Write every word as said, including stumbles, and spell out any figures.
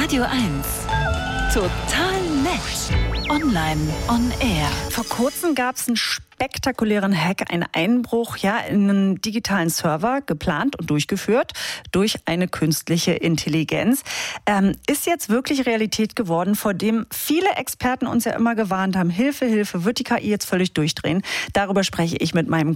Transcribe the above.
Radio eins. Total nett. Online on Air. Vor kurzem gab es einen spektakulären Hack, einen Einbruch ja, in einen digitalen Server, geplant und durchgeführt durch eine künstliche Intelligenz. Ähm, ist jetzt wirklich Realität geworden, vor dem viele Experten uns ja immer gewarnt haben. Hilfe, Hilfe, wird die K I jetzt völlig durchdrehen? Darüber spreche ich mit meinem